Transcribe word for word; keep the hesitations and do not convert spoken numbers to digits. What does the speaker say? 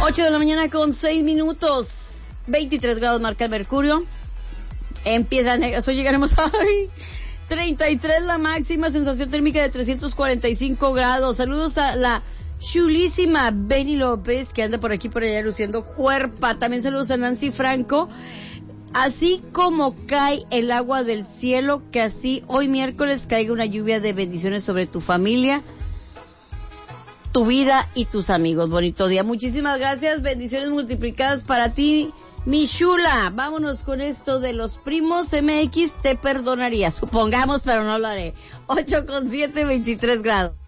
ocho de la mañana con seis minutos. veintitrés grados marca el mercurio. En Piedras Negras hoy llegaremos a treinta y tres la máxima, sensación térmica de trescientos cuarenta y cinco grados. Saludos a la chulísima Benny López, que anda por aquí por allá luciendo cuerpa. También saludos a Nancy Franco. Así como cae el agua del cielo, que así hoy miércoles caiga una lluvia de bendiciones sobre tu familia, tu vida y tus amigos. Bonito día. Muchísimas gracias. Bendiciones multiplicadas para ti, mi chula. Vámonos con esto de los primos M X. Te perdonaría. Supongamos, pero no lo haré. ocho con siete, veintitrés grados.